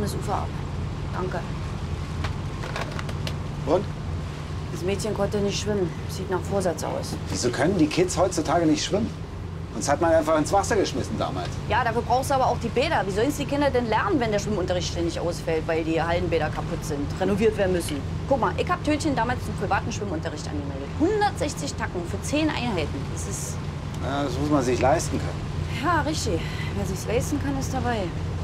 das Ufer ab. Danke. Und? Das Mädchen konnte nicht schwimmen. Sieht nach Vorsatz aus. Wieso können die Kids heutzutage nicht schwimmen? Uns hat man einfach ins Wasser geschmissen damals. Ja, dafür brauchst du aber auch die Bäder. Wie sollen die Kinder denn lernen, wenn der Schwimmunterricht ständig ausfällt, weil die Hallenbäder kaputt sind, renoviert werden müssen? Guck mal, ich hab Tötchen damals zum privaten Schwimmunterricht angemeldet. 160 Tacken für 10 Einheiten. Das ist... Ja, das muss man sich leisten können. Ja, richtig. Wer sich's leisten kann, ist dabei.